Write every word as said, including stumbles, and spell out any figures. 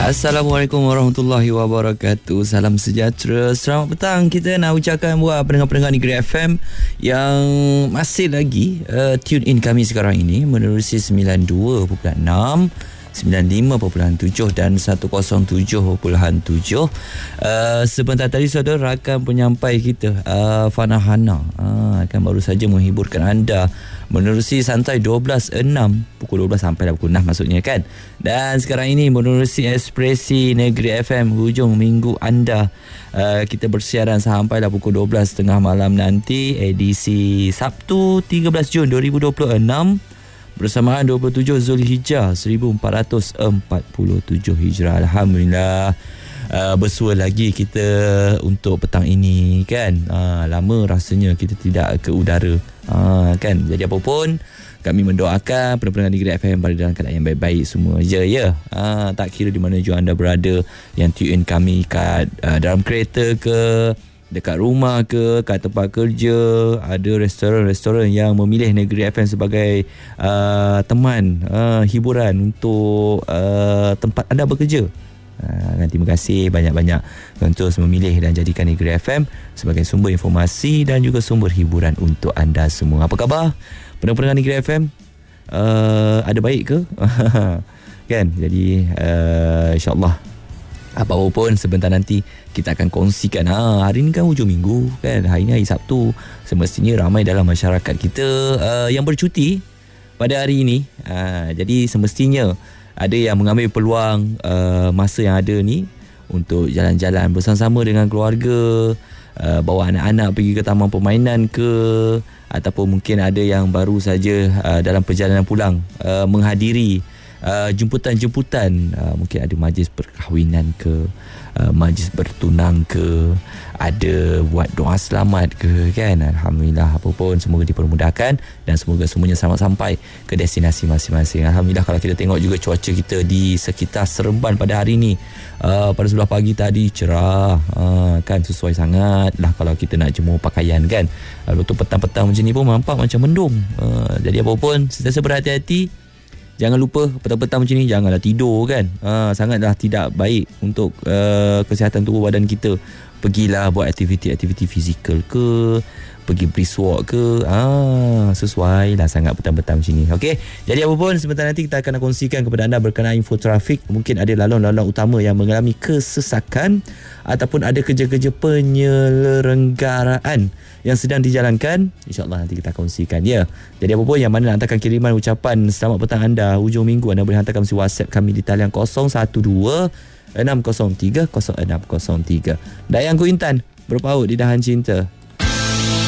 Assalamualaikum warahmatullahi wabarakatuh. Salam sejahtera. Selamat petang. Kita nak ucapkan buat pendengar-pendengar Negeri F M yang masih lagi uh, tune in kami sekarang ini menerusi sembilan puluh dua perpuluhan enam, sembilan puluh lima perpuluhan tujuh dan seratus tujuh perpuluhan tujuh. Uh, sebentar tadi saudara rakan penyampai kita uh, Fana Hana uh, akan baru saja menghiburkan anda menerusi santai dua belas enam, pukul dua belas sampai pukul enam maksudnya kan. Dan sekarang ini menerusi Ekspresi Negeri F M hujung minggu anda. Uh, kita bersiaran sampailah pukul dua belas tiga puluh malam nanti, edisi Sabtu tiga belas Jun dua ribu dua puluh enam bersamaan dua puluh tujuh Zulhijjah seribu empat ratus empat puluh tujuh Hijrah. Alhamdulillah. Uh, bersua lagi kita untuk petang ini kan. Uh, lama rasanya kita tidak ke udara. Uh, kan. Jadi apa pun kami mendoakan pendengar Negeri F M berada dalam keadaan yang baik-baik semua je ya. Uh, tak kira di mana juga anda berada, yang tune kami kat uh, dalam kereta ke, dekat rumah ke, kat tempat kerja. Ada restoran-restoran yang memilih Negeri F M sebagai uh, teman uh, hiburan untuk uh, tempat anda bekerja. Uh, terima kasih banyak-banyak terus memilih dan jadikan Negeri F M sebagai sumber informasi dan juga sumber hiburan untuk anda semua. Apa khabar pendengar-pendengar Negeri F M? Uh, ada baik ke? Kan? Jadi uh, insyaAllah apa-apa pun sebentar nanti kita akan kongsikan. Ha, hari ni kan hujung minggu kan, hari ni hari Sabtu. Semestinya ramai dalam masyarakat kita uh, yang bercuti pada hari ini. Uh, jadi semestinya ada yang mengambil peluang uh, masa yang ada ni untuk jalan-jalan bersama-sama dengan keluarga, uh, bawa anak-anak pergi ke taman permainan ke, ataupun mungkin ada yang baru saja uh, dalam perjalanan pulang uh, menghadiri uh, jemputan-jemputan, uh, mungkin ada majlis perkahwinan ke, uh, majlis bertunang ke, ada buat doa selamat ke kan. Alhamdulillah, apa pun semoga dipermudahkan dan semoga semuanya selamat sampai ke destinasi masing-masing. Alhamdulillah, kalau kita tengok juga cuaca kita di sekitar Seremban pada hari ini, uh, pada sebelah pagi tadi cerah, uh, kan sesuai sangat lah kalau kita nak jemur pakaian kan. Lalu tu petang-petang macam ni pun nampak macam mendung. uh, Jadi apa pun sentiasa berhati-hati. Jangan lupa petang-petang macam ni janganlah tidur kan. Ha, sangatlah tidak baik untuk uh, kesihatan tubuh badan kita. Pergilah buat aktiviti-aktiviti fizikal ke, pergi brisk walk ke. Ah, sesuai lah sangat petang-petang macam ni. Okey. Jadi apa pun sebentar nanti kita akan kongsikan kepada anda berkenaan info trafik. Mungkin ada lalon-lalon utama yang mengalami kesesakan ataupun ada kerja-kerja penyelenggaraan yang sedang dijalankan. InsyaAllah nanti kita kongsikan ya. Jadi apa pun yang mana nak hantarkan kiriman ucapan selamat petang anda hujung minggu, anda boleh hantarkan melalui WhatsApp kami di talian kosong satu dua enam kosong tiga kosong enam kosong tiga. Dayang Ku Intan berpaut di dahan cinta.